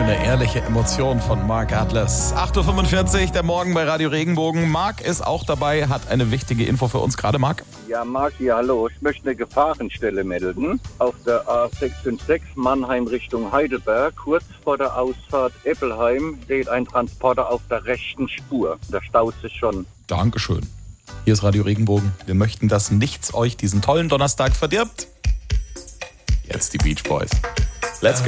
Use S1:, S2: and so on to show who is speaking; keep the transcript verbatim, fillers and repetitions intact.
S1: Eine ehrliche Emotion von Mark Atlas. acht Uhr fünfundvierzig, der Morgen bei Radio Regenbogen. Mark ist auch dabei, hat eine wichtige Info für uns gerade, Mark.
S2: Ja, Marc, ja, hallo. Ich möchte eine Gefahrenstelle melden. Auf der A sechs fünf sechs Mannheim Richtung Heidelberg, kurz vor der Ausfahrt Eppelheim, steht ein Transporter auf der rechten Spur. Da staut sich schon.
S1: Dankeschön. Hier ist Radio Regenbogen. Wir möchten, dass nichts euch diesen tollen Donnerstag verdirbt. Jetzt die Beach Boys. Let's go.